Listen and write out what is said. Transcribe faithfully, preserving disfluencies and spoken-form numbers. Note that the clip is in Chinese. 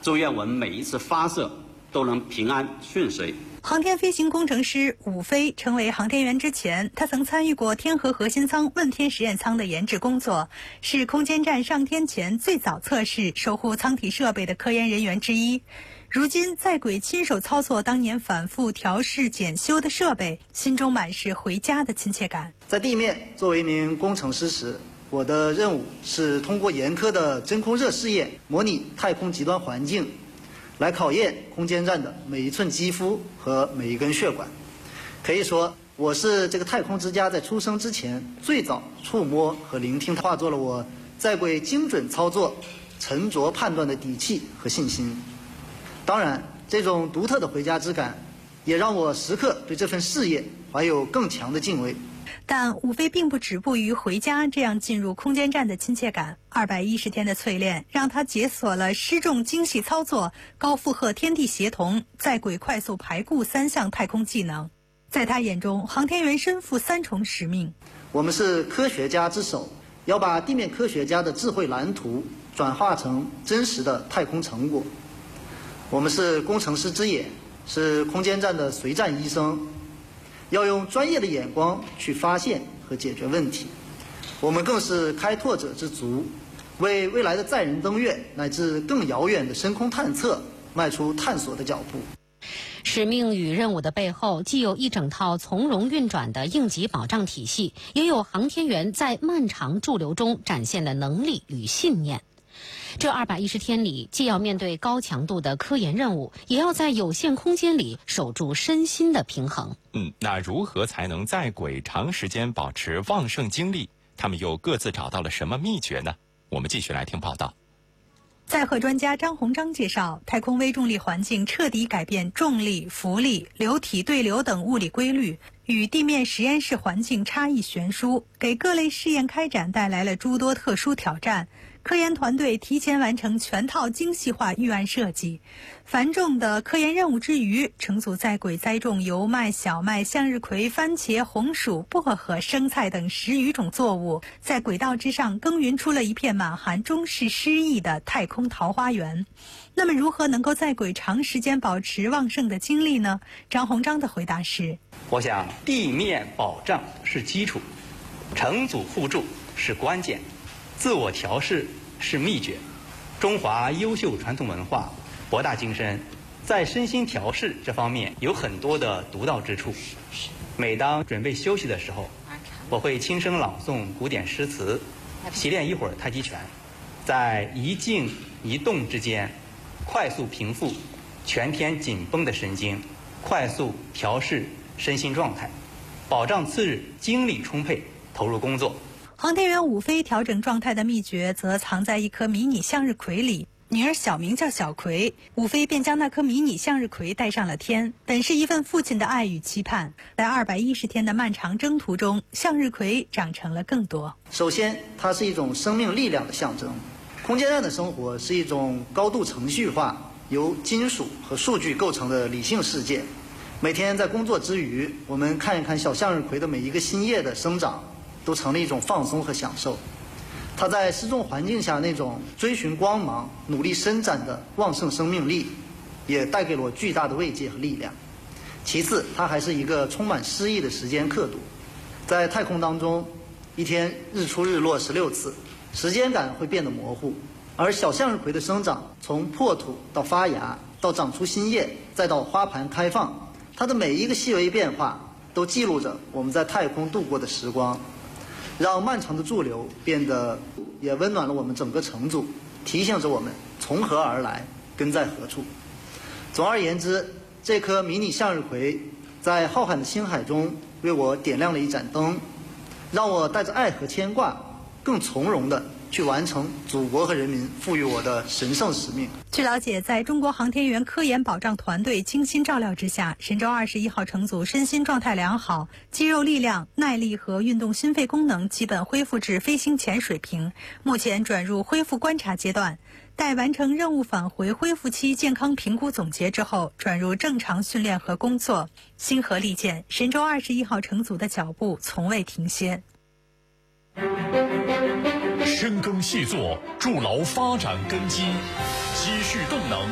祝愿我们每一次发射都能平安顺遂。 航天飞行工程师伍飞成为航天员之前，他曾参与过天河核心舱、问天实验舱的研制工作，是空间站上天前最早测试、守护舱体设备的科研人员之一。如今在轨亲手操作当年反复调试检修的设备，心中满是回家的亲切感。 在地面作为一名工程师时，我的任务是通过严苛的真空热试验，模拟太空极端环境，来考验空间站的每一寸肌肤和每一根血管。可以说，我是这个太空之家在出生之前最早触摸和聆听，化作了我在轨精准操作、沉着判断的底气和信心。当然，这种独特的回家之感，也让我时刻对这份事业怀有更强的敬畏。 但伍飞并不止步于回家这样进入空间站的亲切感，二百一十天的淬炼让他解锁了失重精细操作、高负荷天地协同、在轨快速排固三项太空技能。在他眼中，航天员身负三重使命。 我们是科学家之手，要把地面科学家的智慧蓝图转化成真实的太空成果。我们是工程师之眼，是空间站的随站医生，要用专业的眼光去发现和解决问题。我们更是开拓者之足，为未来的载人登月乃至更遥远的深空探测迈出探索的脚步。 使命与任务的背后，既有一整套从容运转的应急保障体系，也有航天员在漫长驻留中展现的能力与信念。这二百一十天里，既要面对高强度的科研任务，也要在有限空间里守住身心的平衡。 嗯，那如何才能在轨长时间保持旺盛精力？他们又各自找到了什么秘诀呢？我们继续来听报道。 载荷专家张鸿章介绍，太空微重力环境彻底改变重力、浮力、流体对流等物理规律，与地面实验室环境差异悬殊，给各类试验开展带来了诸多特殊挑战。科研团队提前完成全套精细化预案设计，繁重的科研任务之余，乘组在轨栽种油麦、小麦、向日葵、番茄、红薯、薄荷、生菜等十余种作物，在轨道之上耕耘出了一片满含中式诗意的太空桃花源。那么如何能够在轨长时间保持旺盛的精力呢？张鸿章的回答是： 我想地面保障是基础，乘组互助是关键，自我调试是秘诀。中华优秀传统文化博大精深，在身心调试这方面有很多的独到之处。每当准备休息的时候，我会轻声朗诵古典诗词，习练一会儿太极拳，在一静一动之间快速平复全天紧绷的神经，快速调试身心状态，保障次日精力充沛，投入工作。 航天员伍飞调整状态的秘诀则藏在一颗迷你向日葵里，女儿小名叫小葵，伍飞便将那颗迷你向日葵带上了天，本是一份父亲的爱与期盼。在二百一十天的漫长征途中，向日葵长成了更多。 首先，它是一种生命力量的象征。空间站的生活是一种高度程序化、由金属和数据构成的理性世界。每天在工作之余，我们看一看小向日葵的每一个新叶的生长，都成了一种放松和享受。它在失重环境下那种追寻光芒、努力伸展的旺盛生命力，也带给了我巨大的慰藉和力量。其次，它还是一个充满诗意的时间刻度。在太空当中，一天日出日落十六次，时间感会变得模糊。而小向日葵的生长，从破土到发芽，到长出新叶，再到花盘开放，它的每一个细微变化都记录着我们在太空度过的时光，让漫长的驻留变得也温暖了我们整个乘组，提醒着我们从何而来，根在何处。总而言之，这颗迷你向日葵在浩瀚的星海中为我点亮了一盏灯，让我带着爱和牵挂，更从容地去完成祖国和人民赋予我的神圣使命。 据了解，在中国航天员科研保障团队精心照料之下，神舟二十一号乘组身心状态良好，肌肉力量、耐力和运动心肺功能基本恢复至飞行前水平，目前转入恢复观察阶段。待完成任务返回恢复期健康评估总结之后，转入正常训练和工作。星河利剑，神舟二十一号乘组的脚步从未停歇。 深耕细作，筑牢发展根基，积蓄动能。